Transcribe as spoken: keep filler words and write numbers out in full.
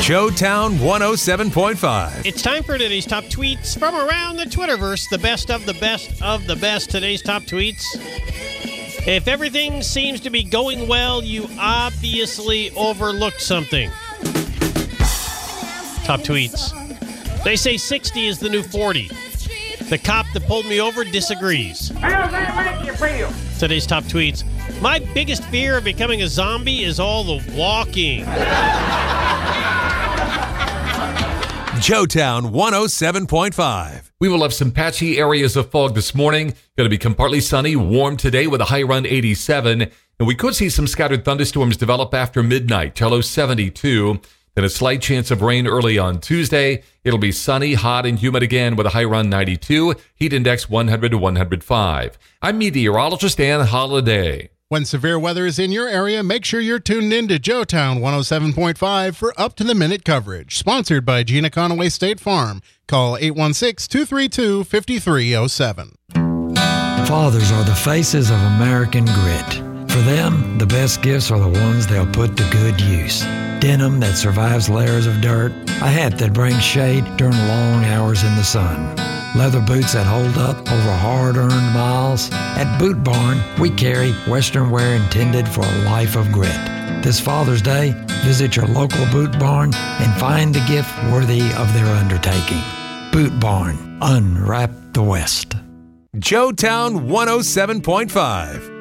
Joetown one oh seven point five. It's time for today's top tweets from around the Twitterverse. The best of the best of the best. Today's top tweets. If everything seems to be going well, you obviously overlooked something. Top tweets. They say sixty is the new forty. The cop that pulled me over disagrees. How does that make you feel? Today's top tweets. My biggest fear of becoming a zombie is all the walking. Joetown one oh seven point five. We will have some patchy areas of fog this morning. Going to become partly sunny, warm today with a high around eighty-seven. And we could see some scattered thunderstorms develop after midnight, low seventy-two. Then a slight chance of rain early on Tuesday. It'll be sunny, hot, and humid again with a high around ninety-two. Heat index one hundred to one hundred five. I'm meteorologist Dan Holliday. When severe weather is in your area, make sure you're tuned in to Joetown one oh seven point five for up-to-the-minute coverage. Sponsored by Gina Conaway State Farm. Call eight one six, two three two, five three zero seven. Fathers are the faces of American grit. For them, the best gifts are the ones they'll put to good use. Denim that survives layers of dirt, a hat that brings shade during long hours in the sun, leather boots that hold up over hard-earned miles. At Boot Barn, we carry Western wear intended for a life of grit. This Father's Day, visit your local Boot Barn and find a gift worthy of their undertaking. Boot Barn, unwrap the West. Joetown one oh seven point five.